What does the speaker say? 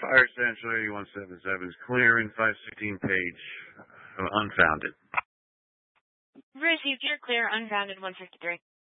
Fire Central 8177 is clear in 516 page. Unfounded. Received, you're clear, unfounded 153.